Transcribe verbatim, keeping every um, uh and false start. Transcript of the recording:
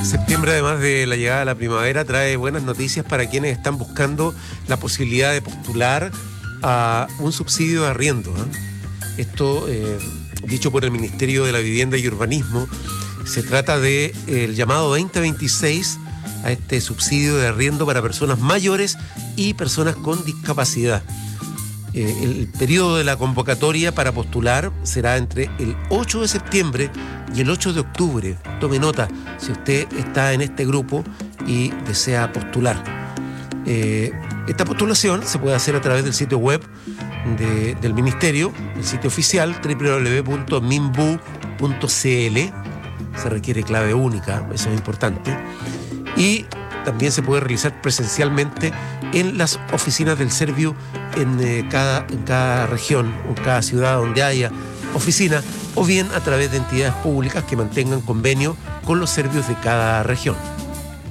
Septiembre, además de la llegada de la primavera, trae buenas noticias para quienes están buscando la posibilidad de postular a un subsidio de arriendo, ¿eh? Esto, eh, dicho por el Ministerio de la Vivienda y Urbanismo, se trata del de llamado veinte veintiséis a este subsidio de arriendo para personas mayores y personas con discapacidad. Eh, el periodo de la convocatoria para postular será entre el ocho de septiembre y el ocho de octubre. Tome nota si usted está en este grupo y desea postular. Eh, esta postulación se puede hacer a través del sitio web de, del Ministerio, el sitio oficial doble u doble u doble u punto minbu punto c l. Se requiere clave única, eso es importante. Y también se puede realizar presencialmente en las oficinas del Serviu en, eh, cada, en cada región, en cada ciudad donde haya oficina, o bien a través de entidades públicas que mantengan convenio con los servicios de cada región.